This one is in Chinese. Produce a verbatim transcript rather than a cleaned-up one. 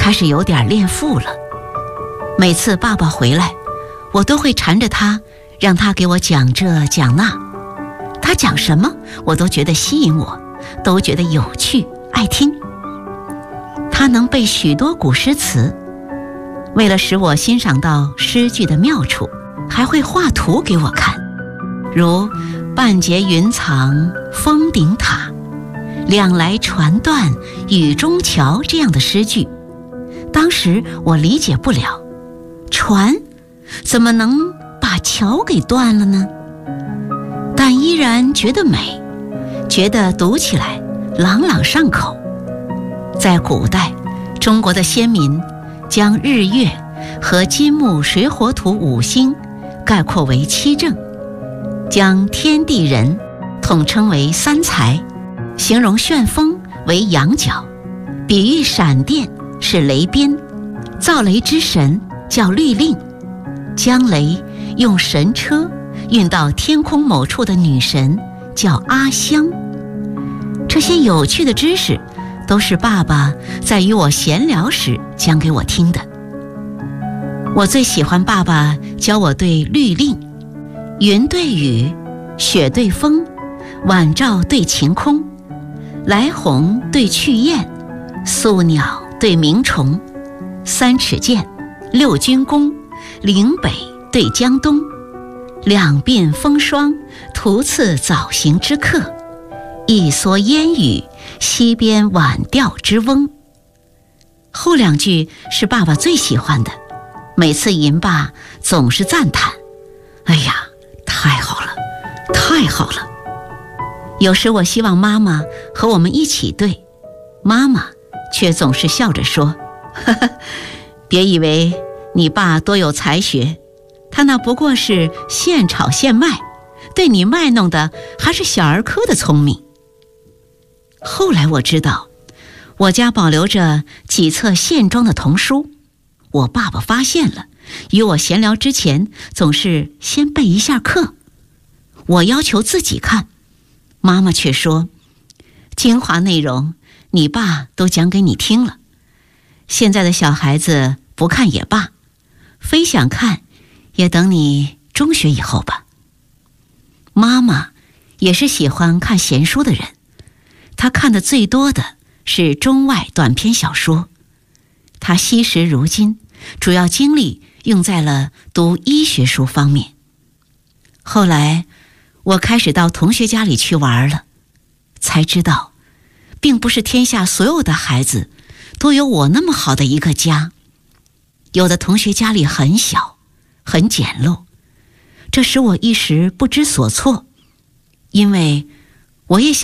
开始有点恋父了。每次爸爸回来，我都会缠着他，让他给我讲这讲那。他讲什么我都觉得吸引我，都觉得有趣爱听。他能背许多古诗词，为了使我欣赏到诗句的妙处，还会画图给我看，如半截云藏峰顶塔，两来船断雨中桥这样的诗句。当时我理解不了，船怎么能把桥给断了呢？但依然觉得美，觉得读起来朗朗上口。在古代，中国的先民将日月和金木水火土五星概括为七正，将天地人统称为三才，形容旋风为羊角，比喻闪电是雷鞭，造雷之神叫律令，将雷用神车运到天空某处的女神叫阿香。这些有趣的知识都是爸爸在与我闲聊时讲给我听的。我最喜欢爸爸教我对律令，云对雨，雪对风，晚照对晴空，来鸿对去雁，宿鸟对鸣虫，三尺剑，六军弓，岭北对江东，两鬓风霜，途次早行之客，一蓑烟雨，西边晚钓之翁。后两句是爸爸最喜欢的，每次吟罢总是赞叹，哎呀，太好了，太好了。有时我希望妈妈和我们一起对，妈妈却总是笑着说，呵呵，别以为你爸多有才学，他那不过是现炒现卖，对你卖弄的还是小儿科的聪明。后来我知道，我家保留着几册线装的童书，我爸爸发现了，与我闲聊之前总是先备一下课。我要求自己看，妈妈却说，精华内容你爸都讲给你听了，现在的小孩子不看也罢，非想看也等你中学以后吧。妈妈也是喜欢看闲书的人，她看的最多的是中外短篇小说。她惜时如金，主要精力用在了读医学书方面。后来我开始到同学家里去玩了，才知道并不是天下所有的孩子都有我那么好的一个家。有的同学家里很小很简陋，这使我一时不知所措，因为我也想